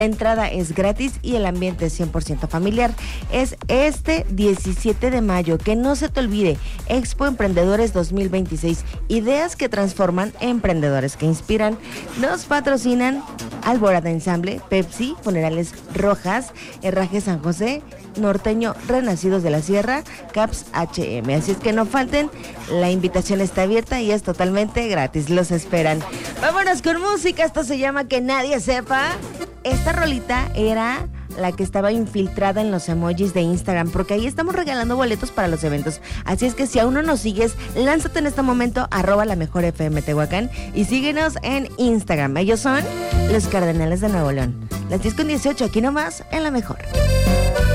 La entrada es gratis y el ambiente es 100% familiar. Es este 17 de mayo, que no se te olvide, Expo Emprendedores 2026, ideas que transforman, emprendedores que inspiran. Nos patrocinan Alborada Ensamble, Pepsi, Funerales Rojas, Herraje San José, Norteño Renacidos de la Sierra, CAPS HM. Así es que no falten, la invitación está abierta y es totalmente gratis, los esperan. Vámonos con música, esto se llama Que Nadie Sepa. Esta rolita era la que estaba infiltrada en los emojis de Instagram, porque ahí estamos regalando boletos para los eventos. Así es que si aún no nos sigues, lánzate en este momento @lamejorfm Tehuacán y síguenos en Instagram. Ellos son los Cardenales de Nuevo León. Las 10:18, aquí nomás en La Mejor.